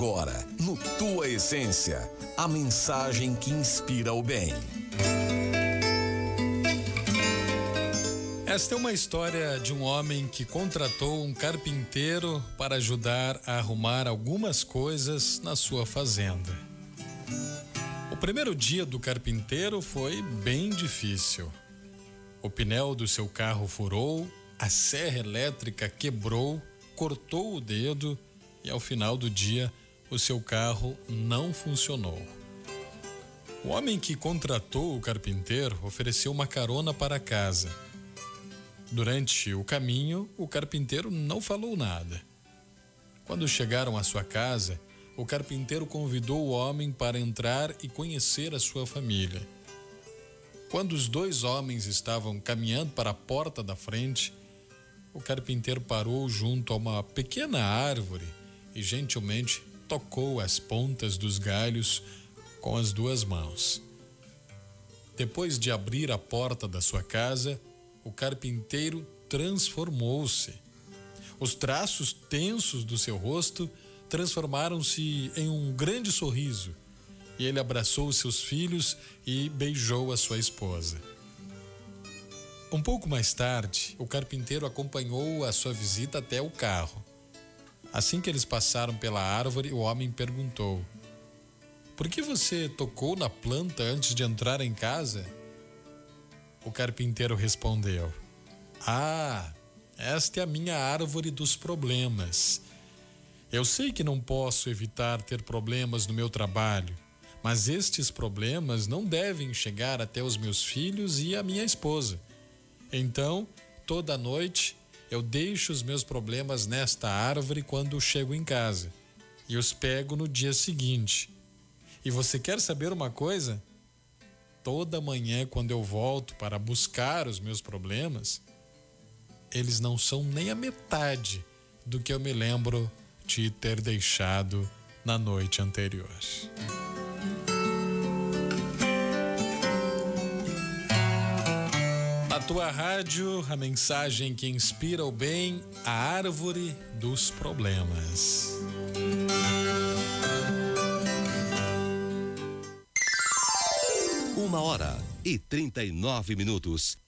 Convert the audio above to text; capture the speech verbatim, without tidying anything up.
Agora, no Tua Essência, a mensagem que inspira o bem. Esta é uma história de um homem que contratou um carpinteiro para ajudar a arrumar algumas coisas na sua fazenda. O primeiro dia do carpinteiro foi bem difícil. O pneu do seu carro furou, a serra elétrica quebrou, cortou o dedo e ao final do dia o seu carro não funcionou. O homem que contratou o carpinteiro ofereceu uma carona para casa. Durante o caminho, o carpinteiro não falou nada. Quando chegaram à sua casa, o carpinteiro convidou o homem para entrar e conhecer a sua família. Quando os dois homens estavam caminhando para a porta da frente, o carpinteiro parou junto a uma pequena árvore e gentilmente tocou as pontas dos galhos com as duas mãos. Depois de abrir a porta da sua casa, o carpinteiro transformou-se. Os traços tensos do seu rosto transformaram-se em um grande sorriso e ele abraçou seus filhos e beijou a sua esposa. Um pouco mais tarde, o carpinteiro acompanhou a sua visita até o carro. Assim que eles passaram pela árvore, o homem perguntou: "Por que você tocou na planta antes de entrar em casa?" O carpinteiro respondeu: "Ah, esta é a minha árvore dos problemas. Eu sei que não posso evitar ter problemas no meu trabalho, mas estes problemas não devem chegar até os meus filhos e a minha esposa. Então, toda noite, eu deixo os meus problemas nesta árvore quando chego em casa e os pego no dia seguinte. E você quer saber uma coisa? Toda manhã, quando eu volto para buscar os meus problemas, eles não são nem a metade do que eu me lembro de ter deixado na noite anterior." Na tua rádio, a mensagem que inspira o bem, a árvore dos problemas. Uma hora e trinta e nove minutos.